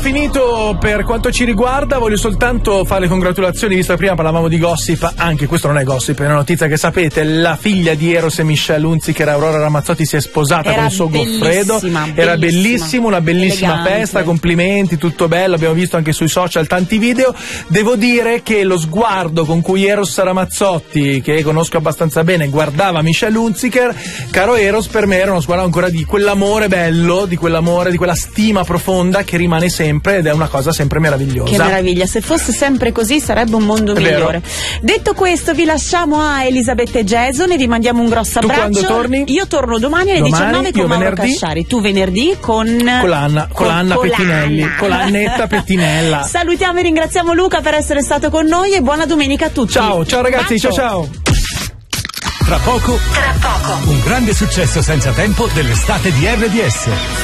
Finito per quanto ci riguarda, voglio soltanto fare le congratulazioni, visto che prima parlavamo di gossip, anche questo non è gossip, è una notizia che sapete, la figlia di Eros e Michelle Hunziker, Aurora Ramazzotti, si è sposata con il suo Goffredo, era bellissimo, una bellissima elegante. festa, complimenti, tutto bello, abbiamo visto anche sui social tanti video. Devo dire che lo sguardo con cui Eros Ramazzotti, che conosco abbastanza bene, guardava Michelle Hunziker, caro Eros, per me era uno sguardo ancora di quell'amore bello, di quell'amore, di quella stima profonda che rimane sempre ed è una cosa sempre meravigliosa. Che meraviglia, se fosse sempre così sarebbe un mondo migliore. Detto questo, vi lasciamo a Elisabetta e Jason e vi mandiamo un grosso abbraccio. Tu quando torni? Io torno domani alle 19 con Mauro Casciari. Tu venerdì con l'Anna Pettinelli, con l'Annetta Pettinella. Salutiamo e ringraziamo Luca per essere stato con noi e buona domenica a tutti. Ciao ragazzi, Bacio. ciao. Tra poco, un grande successo senza tempo dell'estate di RDS.